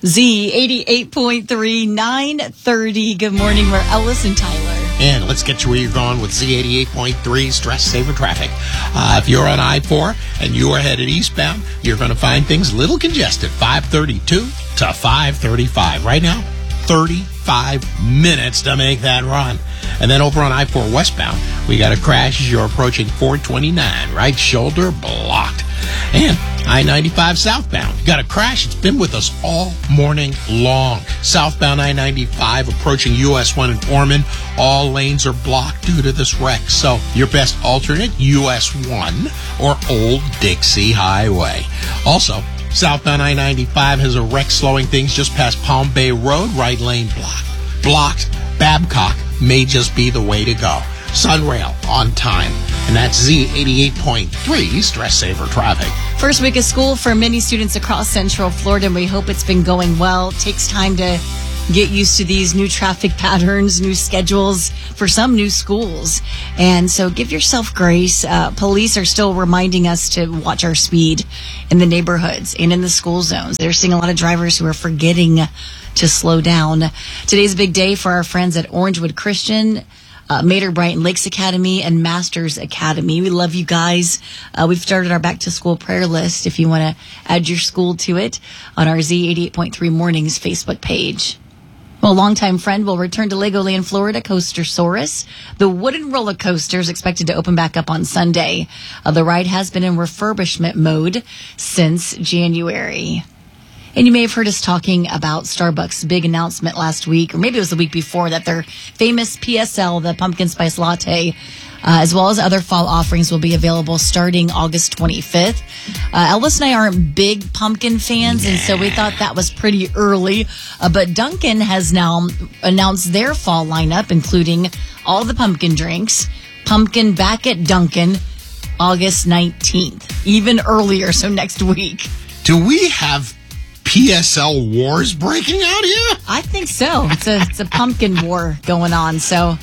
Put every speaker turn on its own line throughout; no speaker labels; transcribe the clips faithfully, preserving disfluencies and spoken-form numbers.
Z eighty-eight point three, nine thirty. Good morning. We're Ellis and Tyler.
And let's get you where you're going with Z eighty-eight point three Stress Saver Traffic. Uh, if you're on I four and you are headed eastbound, you're going to find things a little congested. five thirty-two to five thirty-five. Right now, thirty-five minutes to make that run. And then over on I four westbound, we got a crash as you're approaching four twenty-nine. Right shoulder blocked. And I ninety-five southbound. Got a crash. It's been with us all morning long. Southbound I ninety-five approaching U S one in Foreman. All lanes are blocked due to this wreck. So your best alternate, U S one or Old Dixie Highway. Also, southbound I ninety-five has a wreck slowing things just past Palm Bay Road. Right lane blocked. Blocked. Babcock may just be the way to go. Sunrail on time. And that's Z eighty-eight point three Stress Saver Traffic.
First week of school for many students across Central Florida, and we hope it's been going well. It takes time to get used to these new traffic patterns, new schedules for some new schools. And so give yourself grace. Uh, police are still reminding us to watch our speed in the neighborhoods and in the school zones. They're seeing a lot of drivers who are forgetting to slow down. Today's a big day for our friends at Orangewood Christian, Uh, Mater Brighton Lakes Academy, and Masters Academy. We love you guys. Uh, we've started our back to school prayer list if you want to add your school to it on our Z eighty-eight point three Mornings Facebook page. Well, a longtime friend will return to Legoland, Florida, Coastersaurus. The wooden roller coaster is expected to open back up on Sunday. Uh, the ride has been in refurbishment mode since January. And you may have heard us talking about Starbucks' big announcement last week, or maybe it was the week before, that their famous P S L, the pumpkin spice latte, uh, as well as other fall offerings, will be available starting August twenty-fifth. Uh, Elvis and I aren't big pumpkin fans, yeah. and so we thought that was pretty early. Uh, but Dunkin' has now announced their fall lineup, including all the pumpkin drinks, pumpkin back at Dunkin', August nineteenth, even earlier, so next week.
Do we have P S L wars breaking out here?
I think so. It's a it's a pumpkin war going on. So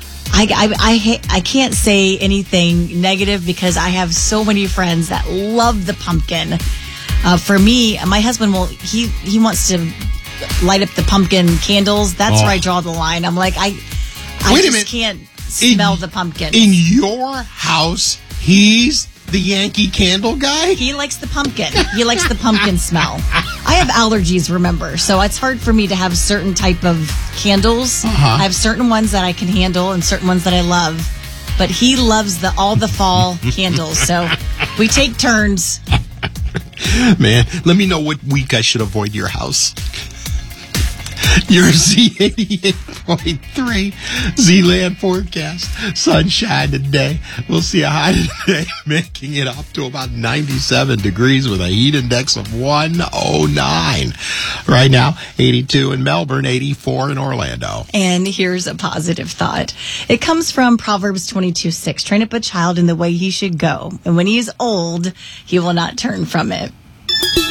I I I, I can't say anything negative because I have so many friends that love the pumpkin. Uh, for me, my husband will he he wants to light up the pumpkin candles. That's oh. where I draw the line. I'm like I I
Wait
just can't smell
in,
the pumpkin.
In your house, he's the Yankee Candle guy?
He likes the pumpkin. He likes the pumpkin smell. I have allergies, remember, so it's hard for me to have certain type of candles.
Uh-huh.
I have certain ones that I can handle and certain ones that I love. But he loves the all the fall candles, so we take turns.
Man, let me know what week I should avoid your house. Your Z eighty-eight point three Z-Land forecast. Sunshine today. We'll see a high today, making it up to about ninety-seven degrees with a heat index of one oh nine. Right now, eighty-two in Melbourne, eighty-four in Orlando.
And here's a positive thought. It comes from Proverbs twenty-two six. Train up a child in the way he should go, and when he is old, he will not turn from it.